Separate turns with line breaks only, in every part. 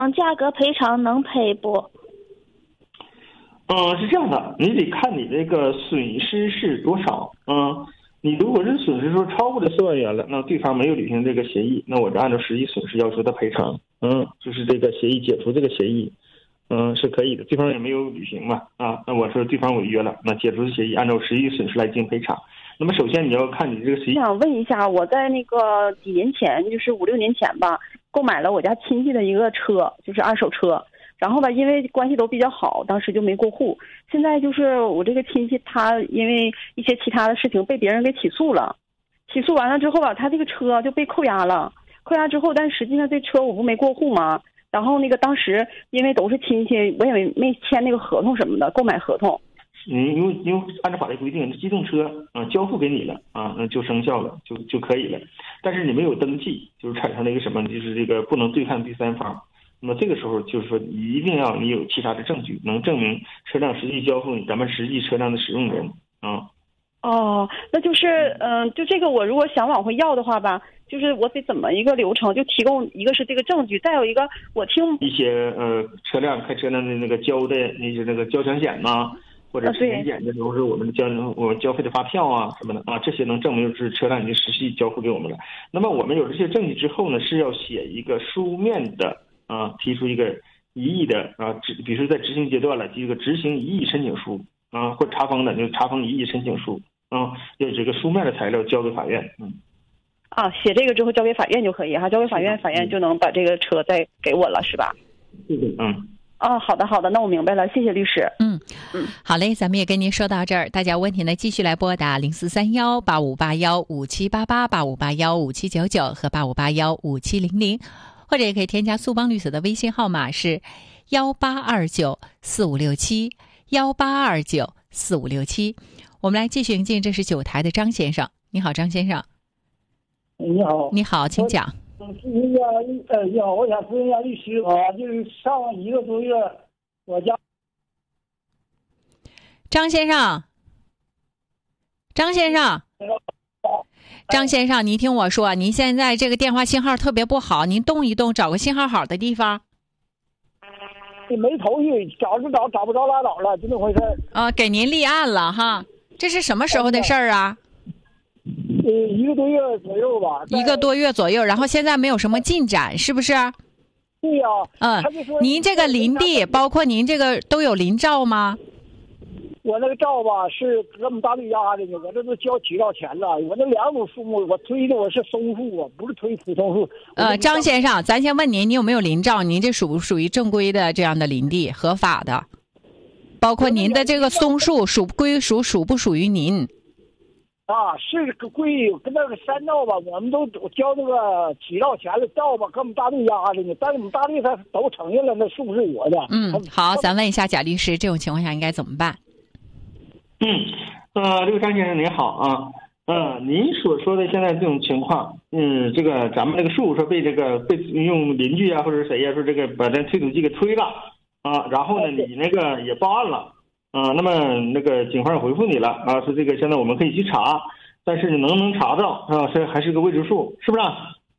价格赔偿能赔不？
是这样的，你得看你这个损失是多少。你如果是损失说超过了4万元了，那对方没有履行这个协议，那我就按照实际损失要求他赔偿。就是这个协议解除这个协议，是可以的，对方也没有履行嘛。那我说对方违约了，那解除协议按照实际损失来进行赔偿。那么首先你要看你这个协议。
想问一下，我在那个几年前，就是5、6年前吧，购买了我家亲戚的一个车，就是二手车。然后吧，因为关系都比较好，当时就没过户。现在就是我这个亲戚，他因为一些其他的事情被别人给起诉了。起诉完了之后吧，他这个车就被扣押了。扣押之后，但实际上这车我不没过户吗？然后那个当时因为都是亲戚，我也没签那个合同什么的，购买合同。
因为按照法律规定，机动车交付给你了那就生效了，就可以了。但是你没有登记，就是产生了一个什么，就是这个不能对抗第三方。那么这个时候就是说，一定要你有其他的证据，能证明车辆实际交付咱们实际车辆的使用人
那就是就这个我如果想往回要的话吧，就是我得怎么一个流程？就提供一个是这个证据，再有一个我听
一些开车辆的那个交的那些那个交强险呐，或者是年检的时候是我们交费的发票啊什么的这些能证明是车辆已经实际交付给我们了。那么我们有这些证据之后呢，是要写一个书面的提出一个异议的比如说在执行阶段了，这个执行异议申请书或者查封的就查封异议申请书要这个书面的材料交给法院。
写这个之后交给法院就可以交给法院，法院就能把这个车再给我了，是吧？
对。
好的，那我明白了，谢谢律师。
好嘞，咱们也跟您说到这儿，大家问题呢继续来拨打04318581578885815799和85815700，或者也可以添加苏邦律所的微信号码是1829456718294567。我们来继续迎进，这是9台的张先生。你好，张先生。你好，请讲。
我想咨询一下律师就是上1个多月，我家
张先生，您听我说，您现在这个电话信号特别不好，您动一动，找个信号好的地方。
你没头绪，找不着拉倒了，就那回事。
给您立案了哈，这是什么时候的事儿啊
？1个多月左右吧。
1个多月左右，然后现在没有什么进展，是不是？
对呀。
您这个林地，包括您这个都有林照吗？
我那个照吧是搁我们大队压的呢，我这都交起照钱了。我那2种树木，我推的我是松树不是推普通树。
张先生，咱先问您，你有没有林照？您这属不属于正规的这样的林地，合法的？包括您的这个松树属不属于您？
是个归跟那个山照吧，我们都交那个起照钱了，照吧跟我们大队压的呢，但是我们大队他都承认了，那树是我的。
好，咱问一下贾律师，这种情况下应该怎么办？
这个张先生您好您所说的现在这种情况，这个咱们这个树说被用邻居或者谁说这个把这推土机给推了然后呢你那个也报案了那么那个警方也回复你了说这个现在我们可以去查，但是你能不能查到这还是个未知数，是不是？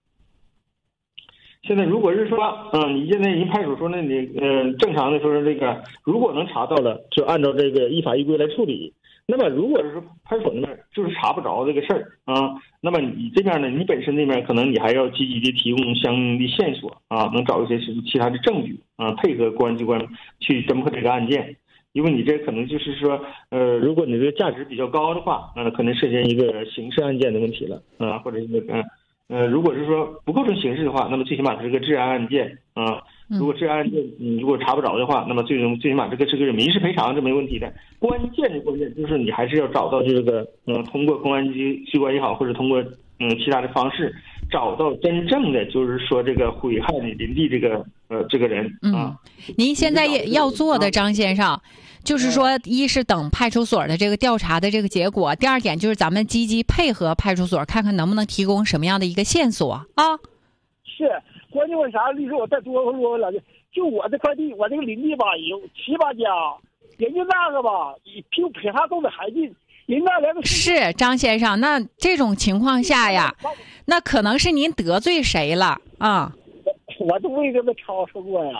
现在如果是说你现在人派出所那你正常的说这个如果能查到了，就按照这个依法依规来处理。那么如果是说派出所那边就是查不着这个事儿那么你这边呢，你本身这边可能你还要积极的提供相应的线索能找一些其他的证据配合公安机关去侦破这个案件。因为你这可能就是说如果你这个价值比较高的话可能涉及一个刑事案件的问题了或者一个如果是说不构成刑事的话，那么最起码是个治安案件如果治安案件你如果查不着的话，那么最起码这个是个民事赔偿，这没问题的。关键就是你还是要找到这个通过公安机关也好，或者通过其他的方式找到真正的就是说这个毁害你林地这个人
您现在要做的张先生就是说，一是等派出所的这个调查的这个结果，第二点就是咱们积极配合派出所，看看能不能提供什么样的一个线索
是，关键为啥？律师，我再多说两句，就我这块地，我这个林地吧，有7、8家，人家那个吧，比他种的还近，人那连个
是张先生，那这种情况下呀，那可能是您得罪谁了
我都为这么吵说过呀。